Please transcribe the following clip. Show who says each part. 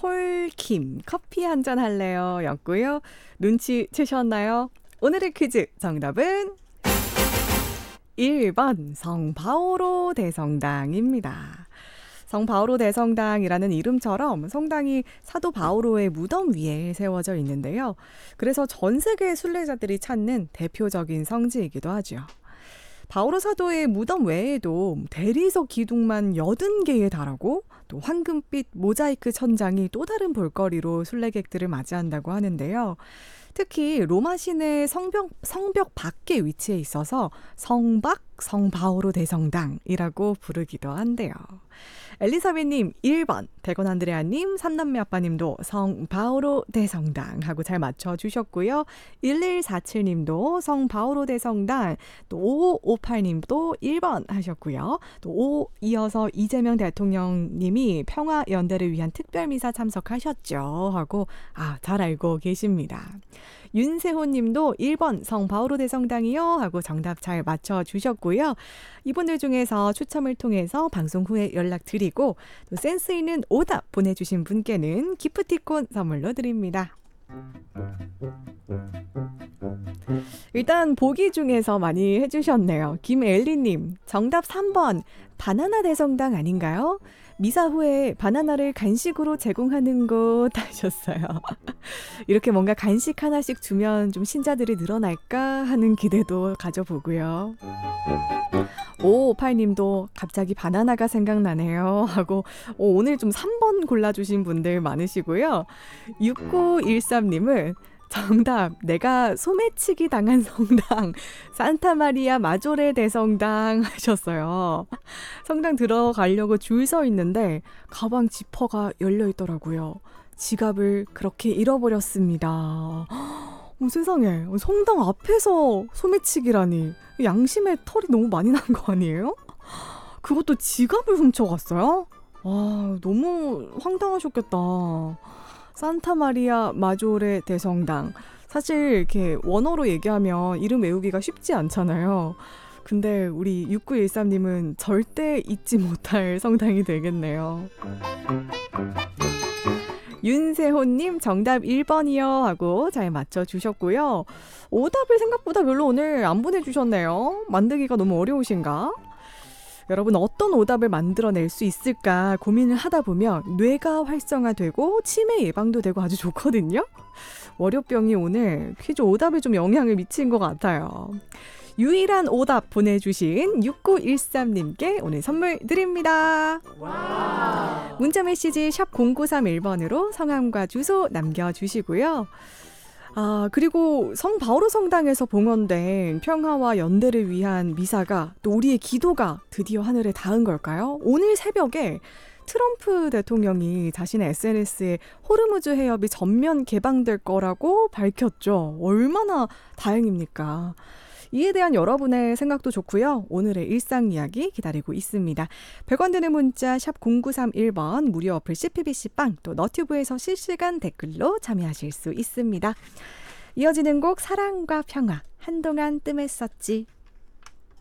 Speaker 1: 폴킴 커피 한잔 할래요 였고요. 눈치채셨나요? 오늘의 퀴즈 정답은 1번 성바오로 대성당입니다. 성바오로 대성당이라는 이름처럼 성당이 사도 바오로의 무덤 위에 세워져 있는데요. 그래서 전 세계 순례자들이 찾는 대표적인 성지이기도 하죠. 바오로 사도의 무덤 외에도 대리석 기둥만 80개에 달하고 또 황금빛 모자이크 천장이 또 다른 볼거리로 순례객들을 맞이한다고 하는데요. 특히 로마 시내 성벽 밖에 위치해 있어서 성박 성바오로 대성당이라고 부르기도 한데요. 엘리사벳님 1번, 백원 안드레아님, 삼남매 아빠님도 성바오로 대성당 하고 잘 맞춰주셨고요. 1147님도 성바오로 대성당, 또 5558님도 1번 하셨고요. 또 이어서 이재명 대통령님이 평화연대를 위한 특별미사 참석하셨죠 하고 잘 알고 계십니다. 윤세호님도 1번 성바오로 대성당이요 하고 정답 잘 맞춰주셨고요. 이분들 중에서 추첨을 통해서 방송 후에 연락드리고 또 센스 있는 오답 보내주신 분께는 기프티콘 선물로 드립니다. 일단 보기 중에서 많이 해주셨네요. 김엘리님 정답 3번 바나나 대성당 아닌가요? 미사 후에 바나나를 간식으로 제공하는 곳 하셨어요. 이렇게 뭔가 간식 하나씩 주면 좀 신자들이 늘어날까 하는 기대도 가져보고요. 558님도 갑자기 바나나가 생각나네요 하고 오늘 좀 3번 골라주신 분들 많으시고요. 6913님은 정답 내가 소매치기 당한 성당 산타마리아 마조레 대성당 하셨어요. 성당 들어가려고 줄 서 있는데 가방 지퍼가 열려 있더라고요. 지갑을 그렇게 잃어버렸습니다. 세상에 성당 앞에서 소매치기라니 양심의 털이 너무 많이 난 거 아니에요? 그것도 지갑을 훔쳐갔어요? 너무 황당하셨겠다. 산타마리아 마조레 대성당. 사실 이렇게 원어로 얘기하면 이름 외우기가 쉽지 않잖아요. 근데 우리 6913님은 절대 잊지 못할 성당이 되겠네요. 윤세호님 정답 1번이요 하고 잘 맞춰주셨고요. 오답을 생각보다 별로 오늘 안 보내주셨네요. 만들기가 너무 어려우신가? 여러분 어떤 오답을 만들어낼 수 있을까 고민을 하다 보면 뇌가 활성화되고 치매 예방도 되고 아주 좋거든요. 월요병이 오늘 퀴즈 오답에 좀 영향을 미친 것 같아요. 유일한 오답 보내주신 6913님께 오늘 선물 드립니다. 문자메시지 샵 0931번으로 성함과 주소 남겨주시고요. 그리고 성바오로 성당에서 봉헌된 평화와 연대를 위한 미사가 또 우리의 기도가 드디어 하늘에 닿은 걸까요? 오늘 새벽에 트럼프 대통령이 자신의 SNS에 호르무즈 해협이 전면 개방될 거라고 밝혔죠. 얼마나 다행입니까? 이에 대한 여러분의 생각도 좋고요. 오늘의 일상 이야기 기다리고 있습니다. 100원 드는 문자 샵 0931번 무료 어플 CPBC빵 또 너튜브에서 실시간 댓글로 참여하실 수 있습니다. 이어지는 곡 사랑과 평화 한동안 뜸했었지.